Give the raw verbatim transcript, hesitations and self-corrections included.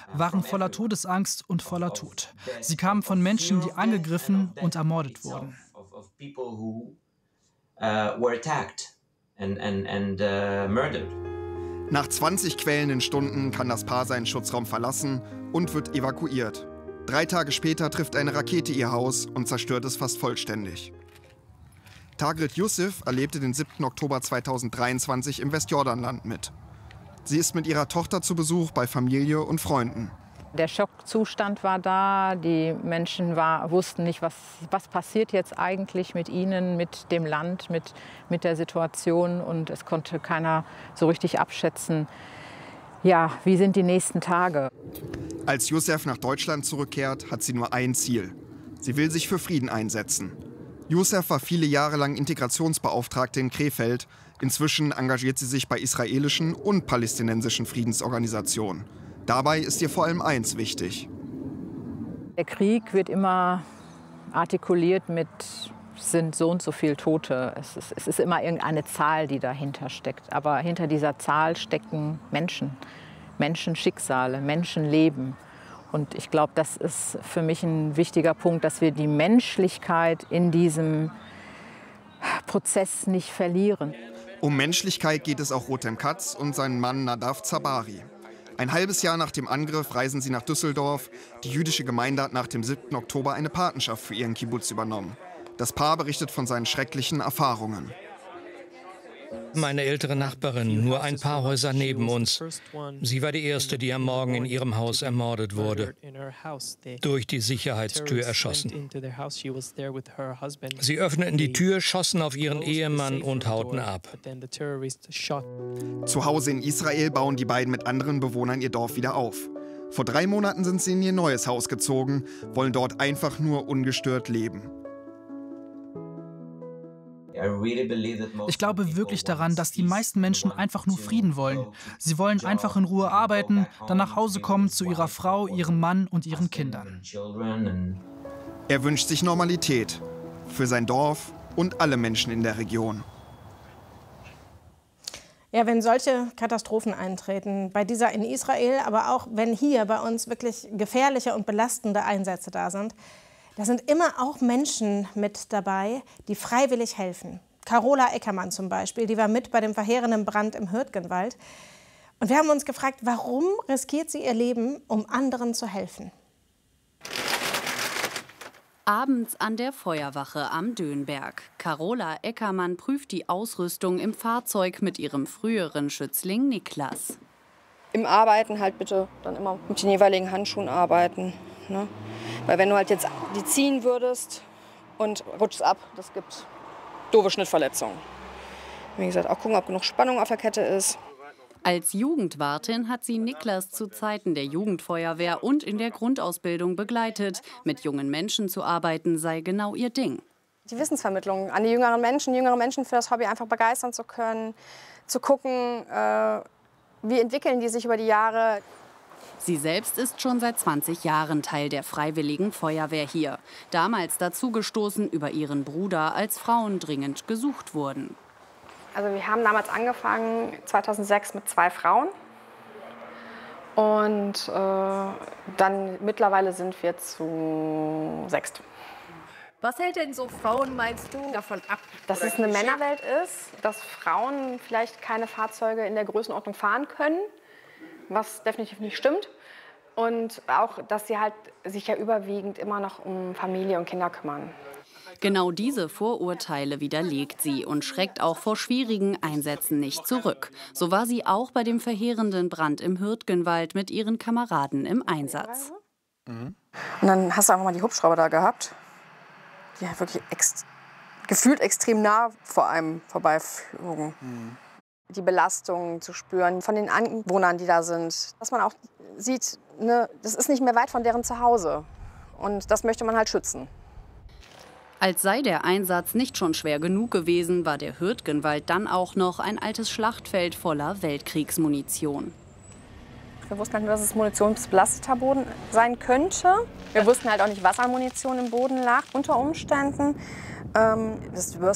waren voller Todesangst und voller Tod. Sie kamen von Menschen, die angegriffen und ermordet wurden. Nach zwanzig quälenden Stunden kann das Paar seinen Schutzraum verlassen und wird evakuiert. Drei Tage später trifft eine Rakete ihr Haus und zerstört es fast vollständig. Tagrit Yusuf erlebte den siebten Oktober zweitausenddreiundzwanzig im Westjordanland mit. Sie ist mit ihrer Tochter zu Besuch bei Familie und Freunden. Der Schockzustand war da, die Menschen war, wussten nicht, was, was passiert jetzt eigentlich mit ihnen, mit dem Land, mit, mit der Situation. Und es konnte keiner so richtig abschätzen, ja, wie sind die nächsten Tage. Als Yusuf nach Deutschland zurückkehrt, hat sie nur ein Ziel. Sie will sich für Frieden einsetzen. Yusuf war viele Jahre lang Integrationsbeauftragte in Krefeld. Inzwischen engagiert sie sich bei israelischen und palästinensischen Friedensorganisationen. Dabei ist ihr vor allem eins wichtig. Der Krieg wird immer artikuliert mit, es sind so und so viele Tote. Es ist, es ist immer irgendeine Zahl, die dahinter steckt. Aber hinter dieser Zahl stecken Menschen, Menschenschicksale, Menschenleben. Und ich glaube, das ist für mich ein wichtiger Punkt, dass wir die Menschlichkeit in diesem Prozess nicht verlieren. Um Menschlichkeit geht es auch Rotem Katz und seinen Mann Nadav Zabari. Ein halbes Jahr nach dem Angriff reisen sie nach Düsseldorf. Die jüdische Gemeinde hat nach dem siebten Oktober eine Patenschaft für ihren Kibbutz übernommen. Das Paar berichtet von seinen schrecklichen Erfahrungen. Meine ältere Nachbarin, nur ein paar Häuser neben uns. Sie war die erste, die am Morgen in ihrem Haus ermordet wurde. Durch die Sicherheitstür erschossen. Sie öffneten die Tür, schossen auf ihren Ehemann und hauten ab. Zu Hause in Israel bauen die beiden mit anderen Bewohnern ihr Dorf wieder auf. Vor drei Monaten sind sie in ihr neues Haus gezogen, wollen dort einfach nur ungestört leben. Ich glaube wirklich daran, dass die meisten Menschen einfach nur Frieden wollen. Sie wollen einfach in Ruhe arbeiten, dann nach Hause kommen zu ihrer Frau, ihrem Mann und ihren Kindern. Er wünscht sich Normalität für sein Dorf und alle Menschen in der Region. Ja, wenn solche Katastrophen eintreten, bei dieser in Israel, aber auch wenn hier bei uns wirklich gefährliche und belastende Einsätze da sind, da sind immer auch Menschen mit dabei, die freiwillig helfen. Carola Eckermann zum Beispiel, die war mit bei dem verheerenden Brand im Hürtgenwald. Und wir haben uns gefragt, warum riskiert sie ihr Leben, um anderen zu helfen? Abends an der Feuerwache am Dönberg. Carola Eckermann prüft die Ausrüstung im Fahrzeug mit ihrem früheren Schützling Niklas. Im Arbeiten halt bitte dann immer mit den jeweiligen Handschuhen arbeiten. Ne? Weil wenn du halt jetzt die ziehen würdest und rutschst ab, das gibt doofe Schnittverletzungen. Wie gesagt, auch gucken, ob genug Spannung auf der Kette ist. Als Jugendwartin hat sie Niklas zu Zeiten der Jugendfeuerwehr und in der Grundausbildung begleitet. Mit jungen Menschen zu arbeiten sei genau ihr Ding. Die Wissensvermittlung an die jüngeren Menschen, jüngere Menschen für das Hobby einfach begeistern zu können, zu gucken, äh, wie entwickeln die sich über die Jahre. Sie selbst ist schon seit zwanzig Jahren Teil der Freiwilligen Feuerwehr hier. Damals dazugestoßen über ihren Bruder, als Frauen dringend gesucht wurden. Also wir haben damals angefangen, zweitausendsechs, mit zwei Frauen. Und äh, dann mittlerweile sind wir zu sechst. Was hält denn so Frauen, meinst du, davon ab? Dass es eine Männerwelt ist, dass Frauen vielleicht keine Fahrzeuge in der Größenordnung fahren können. Was definitiv nicht stimmt. Und auch, dass sie halt sich ja überwiegend immer noch um Familie und Kinder kümmern. Genau diese Vorurteile widerlegt sie und schreckt auch vor schwierigen Einsätzen nicht zurück. So war sie auch bei dem verheerenden Brand im Hürtgenwald mit ihren Kameraden im Einsatz. Mhm. Und dann hast du einfach mal die Hubschrauber da gehabt, die ja wirklich ex gefühlt extrem nah vor einem vorbeiflogen. Mhm. Die Belastung zu spüren von den Anwohnern, die da sind. Dass man auch sieht, ne, das ist nicht mehr weit von deren Zuhause. Und das möchte man halt schützen. Als sei der Einsatz nicht schon schwer genug gewesen, war der Hürtgenwald dann auch noch ein altes Schlachtfeld voller Weltkriegsmunition. Wir wussten halt nur, dass es munitionsbelasteter Boden sein könnte. Wir wussten halt auch nicht, was an Munition im Boden lag unter Umständen. Ähm, das